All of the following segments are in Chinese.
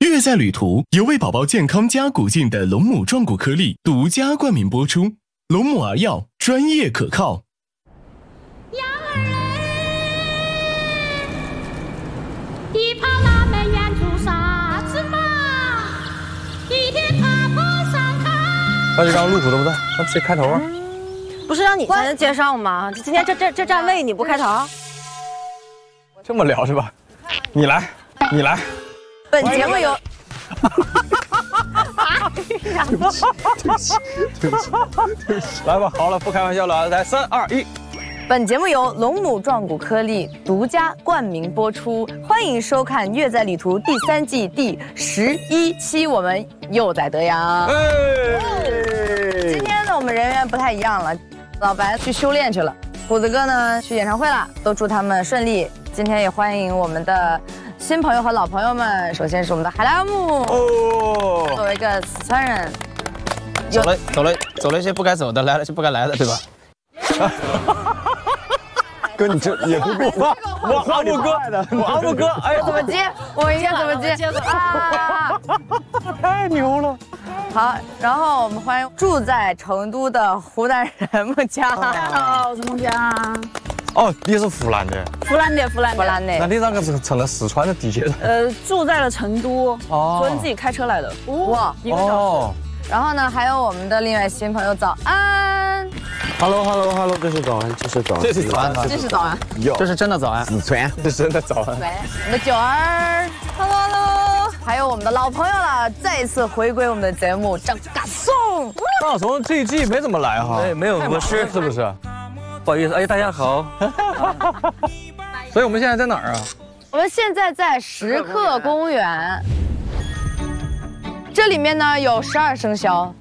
悦在旅途由为宝宝健康加古劲的龙母壮骨颗粒独家冠名播出。龙母儿药，专业可靠。 羊儿嘞，你跑那么远做啥子嘛？一天爬坡上看。 那就让路虎对不对？那直接开头啊！ 不是让你才能介绍吗？今天这站位你不开头？ 这么聊是吧？你来，你来。 本节目由。 对不起，来吧，好了，不开玩笑了，来，3、2、1。 本节目由龙母壮骨颗粒独家冠名播出，欢迎收看《悦在旅途》第3季第11期，我们又在德阳。今天呢，我们人员不太一样了，老白去修炼去了，虎子哥呢去演唱会了，都祝他们顺利。今天也欢迎我们的新朋友和老朋友们，首先是我们的海拉木哦，作为一个四川人， 走了一些不该走的，来了些不该来的，对吧？ 哥，你这也不过分，我阿木哥，哎呀， 怎么接？我应该怎么接？啊！ 太牛了！ 好，然后我们欢迎住在成都的湖南人木佳。 大家好，我是木佳。 哦，你是湖南的？ 湖南的。 那你那个是成了四川的地界人？ 住在了成都，昨天自己开车来的。哇，1个小时。 然后呢，还有我们的另外新朋友早安。 Hello， 这是早安，这是早安， 这是早安， 这是早安， 这是真的早安， 四川， 这是真的早安。 对，我们的九儿 ，Hello， 还有我们的老朋友了，再一次回归我们的节目，张嘎颂。 张颂这一季没怎么来哈， 对，没有合适， 是不是？ 不好意思，哎，大家好。 所以我们现在在哪儿啊？ 我们现在在时刻公园，这里面呢有12生肖。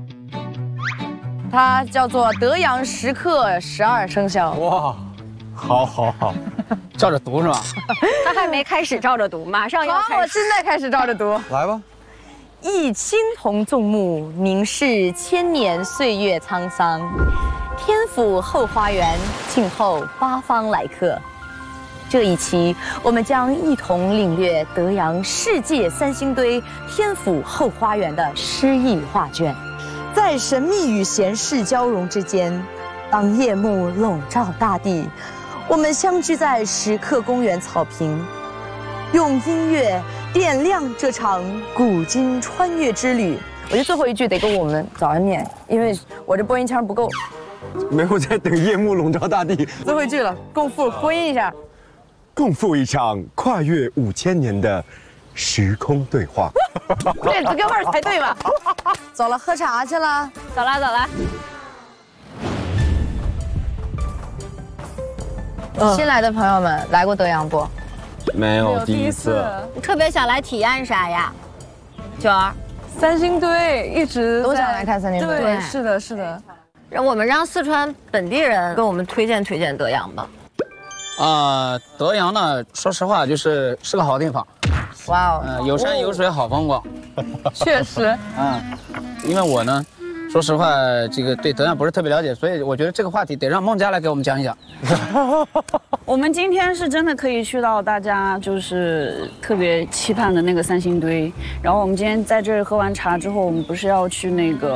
它叫做德阳时刻12生肖。 哇，好， 照着读是吧？ 他还没开始照着读，马上要开始。我现在开始照着读。 来吧。 忆青铜纵目，凝视千年岁月沧桑。天府后花园，静候八方来客。这一期，我们将一同领略德阳世界3星堆天府后花园的诗意画卷。在神秘与闲适交融之间，当夜幕笼罩大地，我们相聚在时刻公园草坪，用音乐点亮这场古今穿越之旅。我觉得最后一句得跟我们早安念，因为我这播音腔不够。 没有在等夜幕笼罩大地。 最后一句了，共赴播音一下， 共赴一场跨越5000年的时空对话。 对，这哥们儿才对吧？走了，喝茶去了。 走了。 新来的朋友们来过德阳不？ 没有，第一次。 你特别想来体验啥呀？九儿 ，3星堆一直都想来看3星堆。 对，是的。 让四川本地人跟我们推荐德阳吧。 德阳呢，说实话是个好地方。 哇哦， 有山有水好风光。 确实。 因为我呢，说实话，这个对德阳不是特别了解，所以我觉得这个话题得让孟佳来给我们讲一讲。 我们今天是真的可以去到大家就是特别期盼的那个3星堆，然后我们今天在这儿喝完茶之后，我们不是要去那个